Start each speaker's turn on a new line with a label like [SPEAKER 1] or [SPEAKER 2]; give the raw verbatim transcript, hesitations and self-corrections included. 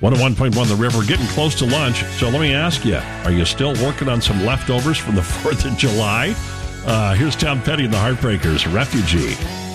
[SPEAKER 1] one oh one point one The River, getting close to lunch. So let me ask you, are you still working on some leftovers from the fourth of July? Uh, here's Tom Petty and the Heartbreakers, Refugee.